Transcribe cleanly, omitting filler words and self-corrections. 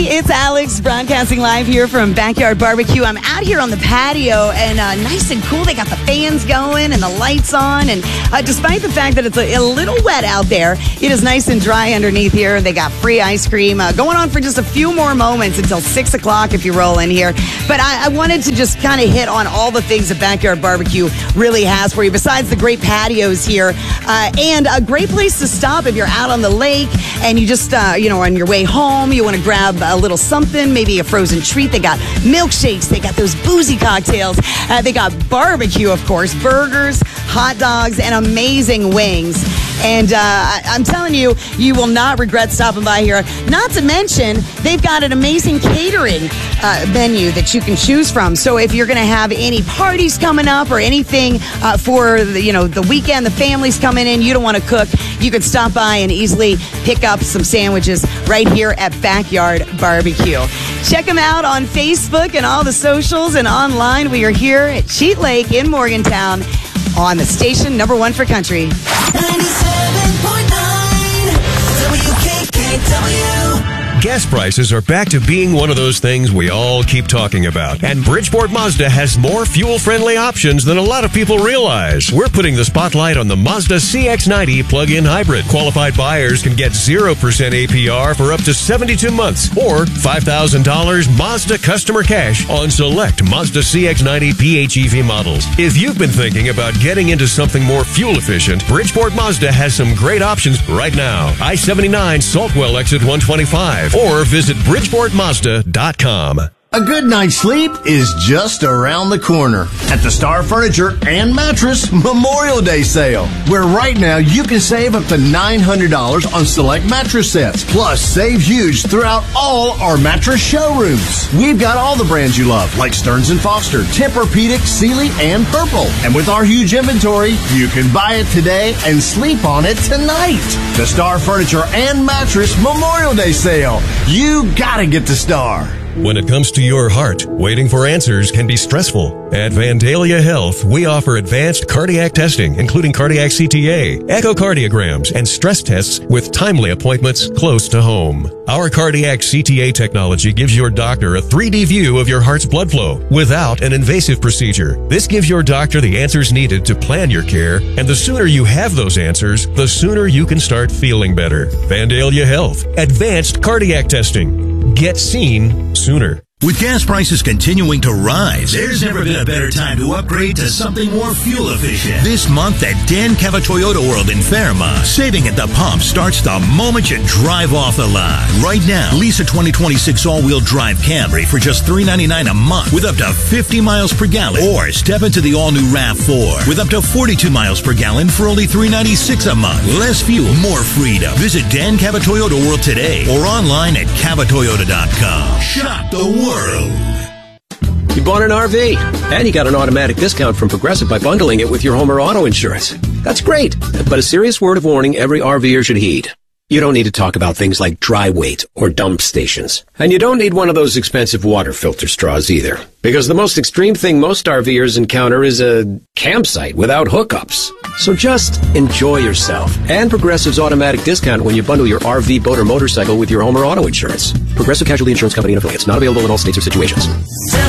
it's Alex broadcasting live here from Backyard Barbecue. I'm out here on the patio and nice and cool. They got the fans going and the lights on. And despite the fact that it's a little wet out there, it is nice and dry underneath here. They got free ice cream going on for just a few more moments until 6 o'clock if you roll in here. But I wanted to just kind of hit on all the things that Backyard Barbecue really has for you, besides the great patios here and a great place to stop if you're out on the lake and you just, on your way home, you want to grab a little something, maybe a frozen treat. They got milkshakes. They got those boozy cocktails. They got barbecue, of course, burgers, hot dogs, and amazing wings. And I'm telling you, you will not regret stopping by here. Not to mention, they've got an amazing catering menu that you can choose from. So if you're going to have any parties coming up or anything for the weekend, the family's coming in, you don't want to cook, you can stop by and easily pick up some sandwiches right here at Backyard Barbecue. Check them out on Facebook and all the socials and online. We are here at Cheat Lake in Morgantown on the station number 1 for country. 97.9 WKKW. Gas prices are back to being one of those things we all keep talking about. And Bridgeport Mazda has more fuel-friendly options than a lot of people realize. We're putting the spotlight on the Mazda CX-90 plug-in hybrid. Qualified buyers can get 0% APR for up to 72 months or $5,000 Mazda customer cash on select Mazda CX-90 PHEV models. If you've been thinking about getting into something more fuel-efficient, Bridgeport Mazda has some great options right now. I-79 Saltwell exit 125. Or visit BridgeportMazda.com. A good night's sleep is just around the corner at the Star Furniture and Mattress Memorial Day Sale, where right now you can save up to $900 on select mattress sets, plus save huge throughout all our mattress showrooms. We've got all the brands you love, like Stearns & Foster, Tempur-Pedic, Sealy, and Purple. And with our huge inventory, you can buy it today and sleep on it tonight. The Star Furniture and Mattress Memorial Day Sale. You gotta get to Star. When it comes to your heart, waiting for answers can be stressful. At Vandalia Health, we offer advanced cardiac testing, including cardiac CTA, echocardiograms, and stress tests with timely appointments close to home. Our cardiac CTA technology gives your doctor a 3D view of your heart's blood flow without an invasive procedure. This gives your doctor the answers needed to plan your care, and the sooner you have those answers, the sooner you can start feeling better. Vandalia Health, advanced cardiac testing. Get seen sooner. With gas prices continuing to rise, there's never been a better time to upgrade to something more fuel efficient. This month at Dan Cava Toyota World in Fairmont, saving at the pump starts the moment you drive off the lot. Right now, lease a 2026 all-wheel drive Camry for just $399 a month with up to 50 miles per gallon. Or step into the all-new RAV4 with up to 42 miles per gallon for only $396 a month. Less fuel, more freedom. Visit Dan Cava Toyota World today or online at cavatoyota.com. Shop the world. You bought an RV, and you got an automatic discount from Progressive by bundling it with your home or auto insurance. That's great, but a serious word of warning every RVer should heed. You don't need to talk about things like dry weight or dump stations. And you don't need one of those expensive water filter straws either. Because the most extreme thing most RVers encounter is a campsite without hookups. So just enjoy yourself. And Progressive's automatic discount when you bundle your RV, boat, or motorcycle with your home or auto insurance. Progressive Casualty Insurance Company and affiliates. Not available in all states or situations.